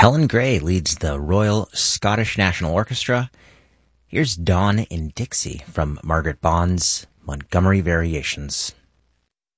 Helen Gray leads the Royal Scottish National Orchestra. Here's Dawn in Dixie from Margaret Bond's Montgomery Variations.